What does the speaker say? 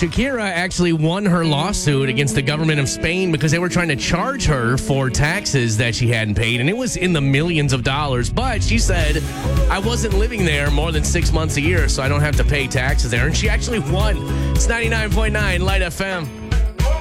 Shakira actually won her lawsuit against the government of Spain because they were trying to charge her for taxes that she hadn't paid, and it was in the millions of dollars. But she said, I wasn't living there more than 6 months a year, so I don't have to pay taxes there. And she actually won. It's 99.9 Light FM.